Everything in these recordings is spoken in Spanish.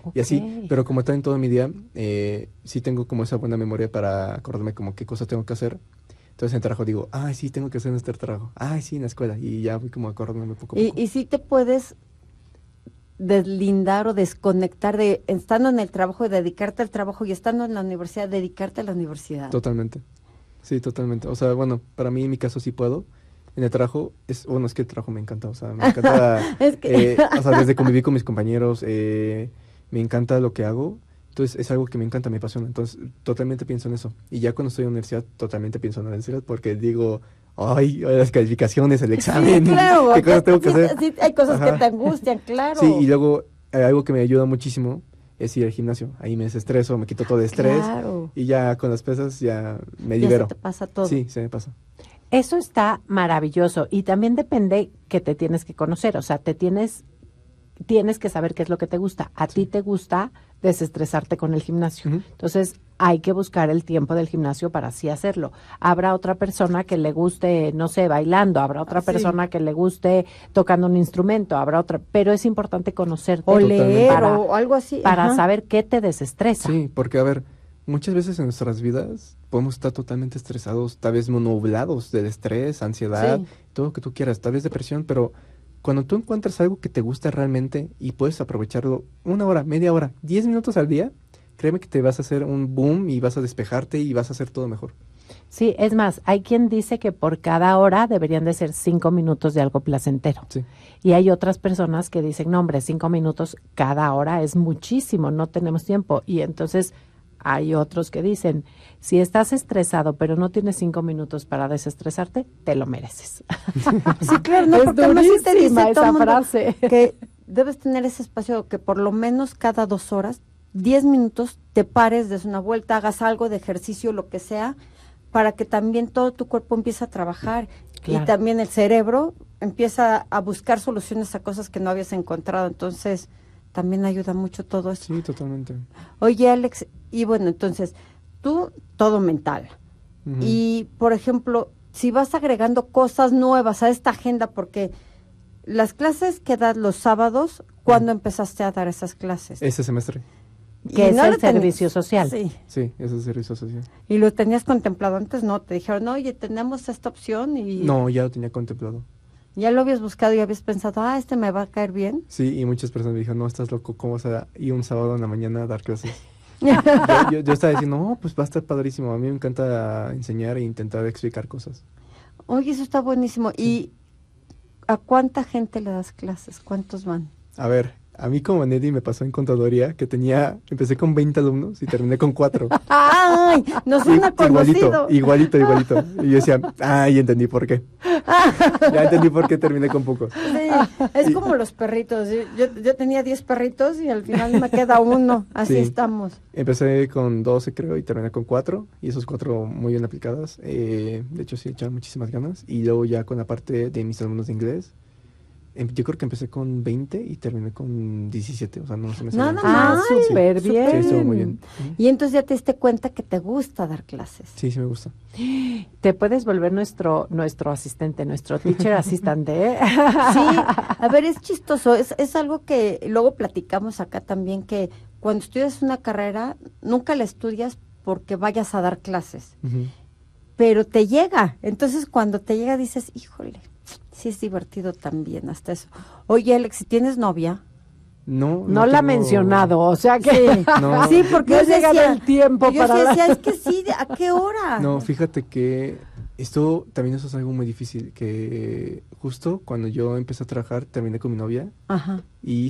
Y así, pero como está en todo mi día, sí tengo como esa buena memoria para acordarme como qué cosas tengo que hacer. Entonces en el trabajo digo, ay, sí, tengo que hacer este trabajo. Ay, sí, en la escuela. Y ya voy como acordándome poco a poco. Y sí te puedes deslindar o desconectar de estando en el trabajo y dedicarte al trabajo y estando en la universidad, dedicarte a la universidad. Totalmente. Sí, totalmente. O sea, bueno, para mí en mi caso sí puedo. En el trabajo, es que el trabajo me encanta. O sea, me encanta, Es que... o sea, desde convivir con mis compañeros, me encanta lo que hago. Entonces, es algo que me encanta, me apasiona. Entonces, totalmente pienso en eso. Y ya cuando estoy en la universidad, totalmente pienso en la universidad porque digo, ay, las calificaciones, el examen, Sí, claro, qué cosas tengo que sí, hacer. sí, hay cosas que Ajá. te angustian, claro. Sí, y luego algo que me ayuda muchísimo es ir al gimnasio. Ahí me desestreso, me quito todo el estrés Claro. y ya con las pesas ya me Ya libero. se te pasa todo. Sí, se me pasa. Eso está maravilloso y también depende que te tienes que conocer, o sea, tienes que saber qué es lo que te gusta. A ti te gusta desestresarte con el gimnasio. Ujú. Entonces, hay que buscar el tiempo del gimnasio para así hacerlo. Habrá otra persona que le guste, no sé, bailando, habrá otra Sí. persona que le guste tocando un instrumento, habrá otra, pero es importante conocerte O leer para, o algo así. para ajá. saber qué te desestresa. Sí, porque a ver, muchas veces en nuestras vidas podemos estar totalmente estresados, tal vez nublados del estrés, ansiedad, Sí. todo lo que tú quieras, tal vez depresión, pero cuando tú encuentras algo que te gusta realmente y puedes aprovecharlo 1 hora, media hora, 10 minutos al día, créeme que te vas a hacer un boom y vas a despejarte y vas a hacer todo mejor. Sí, es más, hay quien dice que por cada hora deberían de ser 5 minutos de algo placentero. Sí. Y hay otras personas que dicen, no, hombre, 5 minutos cada hora es muchísimo, no tenemos tiempo. Y entonces hay otros que dicen, si estás estresado pero no tienes 5 minutos para desestresarte, te lo mereces. Sí, claro, no, Es porque además sí te dice durísima todo esa el mundo frase. que debes tener ese espacio que por lo menos cada 2 horas, 10 minutos, te pares, des una vuelta, hagas algo de ejercicio, lo que sea, para que también todo tu cuerpo empiece a trabajar Claro. y también el cerebro empieza a buscar soluciones a cosas que no habías encontrado. Entonces, también ayuda mucho todo eso. Sí, totalmente. Oye, Alex, y bueno, entonces, tú, todo mental. Ujú. Y, por ejemplo, si vas agregando cosas nuevas a esta agenda, porque las clases que das los sábados, ¿cuándo empezaste a dar esas clases? Este semestre, Que Y es no el lo tenías- servicio social. Sí, sí, ese es servicio social. y lo tenías contemplado antes, ¿no? Te dijeron, oye, tenemos esta opción y No, ya lo tenía contemplado. ya lo habías buscado y habías pensado, este me va a caer bien. Sí, y muchas personas me dijeron, no, estás loco, ¿cómo vas a ir un sábado en la mañana a dar clases? Yo estaba diciendo, no, pues va a estar padrísimo. A mí me encanta enseñar e intentar explicar cosas. Oye, eso está buenísimo. ¿Y a cuánta gente le das clases? ¿Cuántos van? A ver, a mí como Neddy me pasó en contaduría que empecé con 20 alumnos y terminé con 4. ¡Ay! Nos suena conocido. Igualito. Y yo decía, ya entendí por qué. Ya entendí por qué terminé con pocos. Sí, es como los perritos. Yo tenía 10 perritos y al final me queda uno. Así Sí. estamos. Empecé con 12 creo y terminé con 4 y esos 4 muy bien aplicadas. De hecho sí echaron muchísimas ganas y luego ya con la parte de mis alumnos de inglés. Yo creo que empecé con 20 y terminé con 17, o sea, no se me Nada salió. más. Ah, súper bien. Sí, estuvo muy bien. Y entonces ya te diste cuenta que te gusta dar clases. Sí, sí me gusta. Te puedes volver nuestro asistente, nuestro teacher asistente, ¿eh? Sí, a ver, es chistoso. Es algo que luego platicamos acá también, que cuando estudias una carrera, nunca la estudias porque vayas a dar clases, Ujú. pero te llega. Entonces, cuando te llega, dices, híjole, sí es divertido también hasta eso. Oye, Alex, si tienes novia. No la ha tengo- mencionado, o sea que Sí, No. sí, porque No yo llega decía, el tiempo yo para sí dar- decía, es que sí, ¿a qué hora? No, fíjate que también eso es algo muy difícil, que justo cuando yo empecé a trabajar terminé con mi novia Ajá. y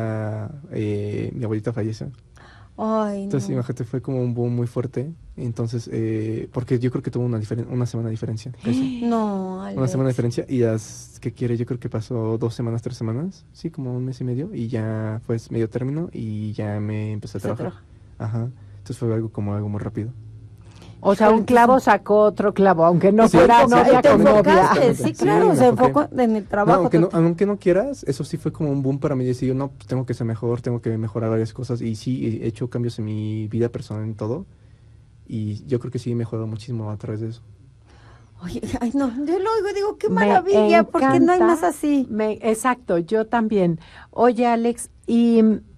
mi abuelita falleció. Ay, Entonces, no. imagínate, fue como un boom muy fuerte. Entonces, porque yo creo que tuvo una semana de diferencia. Casi. No, Una semana de Alex. diferencia. Y ¿qué quiere? Yo creo que pasó 2 semanas, 3 semanas. Sí, como un mes y medio. Y ya fue medio término y ya me empecé a Se trabajar. Ajá. Entonces fue algo muy rápido. O sea, un clavo sacó otro clavo, aunque no Sí, fuera sí, novia Te con novia. enfocaste, sí, Sí, claro, me se enfoqué. enfocó en el No, trabajo. aunque no quieras, eso sí fue como un boom para mí. Decir, no, pues tengo que ser mejor, tengo que mejorar varias cosas. Y sí, he hecho cambios en mi vida personal en todo. Y yo creo que sí he mejorado muchísimo a través de eso. Oye, ay, no, yo lo oigo y digo, qué Me maravilla, porque no hay encanta, más así. Exacto, yo también. Oye, Alex, y